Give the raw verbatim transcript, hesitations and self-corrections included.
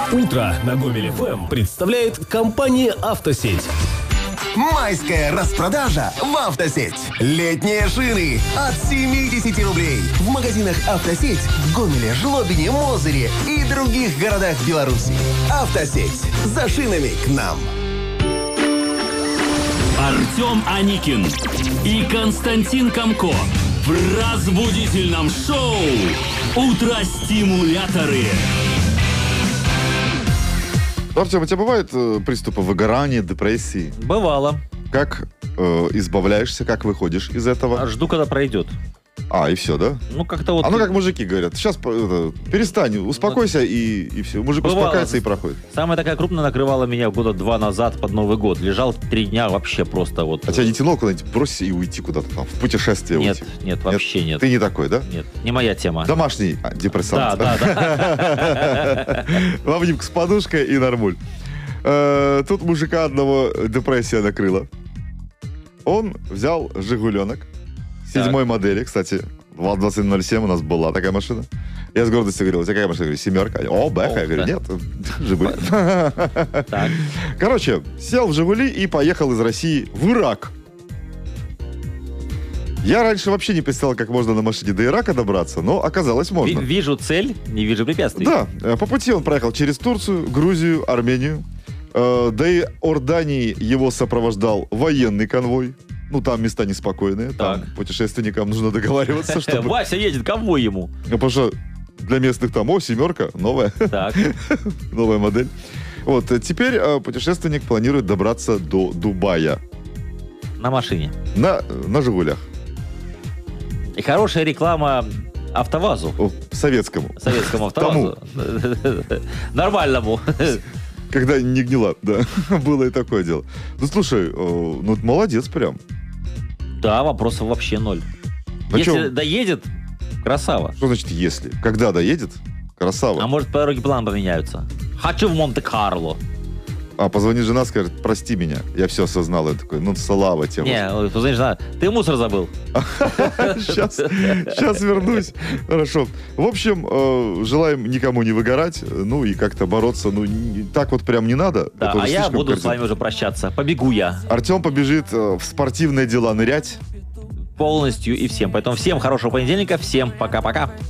Утро на Гомель эф эм представляет компания «Автосеть». Майская распродажа в «Автосеть». Летние шины от семьдесят рублей. В магазинах «Автосеть» в Гомеле, Жлобине, Мозыре и других городах Беларуси. «Автосеть». За шинами к нам. Артем Аникин и Константин Комко в разбудительном шоу «Утро-стимуляторы». Артем, у тебя бывают э, приступы выгорания, депрессии? Бывало. Как э, избавляешься, как выходишь из этого? Жду, когда пройдет. А, и все, да? Ну, как-то вот... А ну, как мужики говорят, сейчас это, перестань, успокойся, и, и все. Мужик Бывало. успокаивается и проходит. Самая такая крупная накрывала меня года два назад под Новый год. Лежал три дня вообще просто вот... А тебя не тянуло куда-нибудь бросить и уйти куда-то там, в путешествие Нет, уйти? нет, вообще нет. Ты не такой, да? Нет, не моя тема. Домашний а, депрессант. Да, да, да. В обнимку с подушкой и нормуль. Э, Тут мужика одного депрессия накрыла. Он взял «Жигуленок» седьмой модели, кстати. В двадцать ноль семь у нас была такая машина. Я с гордостью говорил, у тебя какая машина? Я говорю, семерка. О, Бэха. Я говорю, нет, Жигули. Так. Короче, сел в Жигули и поехал из России в Ирак. Я раньше вообще не представлял, как можно на машине до Ирака добраться, но оказалось можно. Ви- Вижу цель, не вижу препятствий. Да, по пути он проехал через Турцию, Грузию, Армению. Э, До Иордании его сопровождал военный конвой. Ну, там места неспокойные. Там Так. путешественникам нужно договариваться, чтобы... Вася едет, кого ему? Ну, потому что для местных там, о, семерка, новая, Так. новая модель. Вот, э, теперь э, путешественник планирует добраться до Дубая На машине. на, на «Жигулях». И хорошая реклама АвтоВАЗу. О, советскому. Советскому АвтоВАЗу. Нормальному. Когда не гнила, да. Было и такое дело. Ну, слушай, э, ну, молодец прям. Да, вопросов вообще ноль. На Если чем? доедет, красава. Что значит «если»? Когда доедет? Красава. А может, по дороге план поменяются. Хочу в Монте-Карло. А позвонит жена, скажет, прости меня, я все осознал. Я такой, ну, слава тебе. Не, ой, позвони, жена, ты мусор забыл. Сейчас, сейчас вернусь. Хорошо. В общем, э, желаем никому не выгорать, ну и как-то бороться. Ну, не- так вот прям не надо. Да, Это а уже я слишком буду с кардинально. вами уже прощаться. Побегу я Артем побежит э, в спортивные дела нырять. полностью и всем. Поэтому всем хорошего понедельника, всем пока-пока.